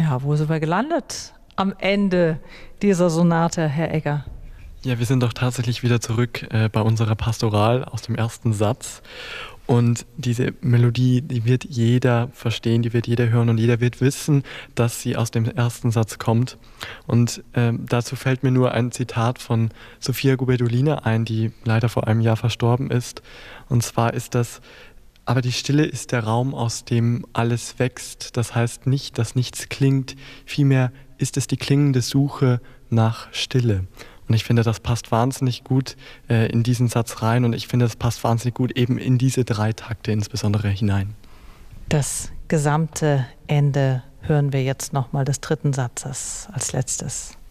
Ja, wo sind wir gelandet am Ende dieser Sonate, Herr Egger? Ja, wir sind doch tatsächlich wieder zurück bei unserer Pastoral aus dem ersten Satz. Und diese Melodie, die wird jeder verstehen, die wird jeder hören und jeder wird wissen, dass sie aus dem ersten Satz kommt. Und dazu fällt mir nur ein Zitat von Sophia Gubertolina ein, die leider vor einem Jahr verstorben ist. Und zwar ist das: Aber die Stille ist der Raum, aus dem alles wächst. Das heißt nicht, dass nichts klingt. Vielmehr ist es die klingende Suche nach Stille. Und ich finde, das passt wahnsinnig gut in diesen Satz rein. Und ich finde, das passt wahnsinnig gut eben in diese 3 Takte insbesondere hinein. Das gesamte Ende hören wir jetzt nochmal des 3. Satzes als letztes.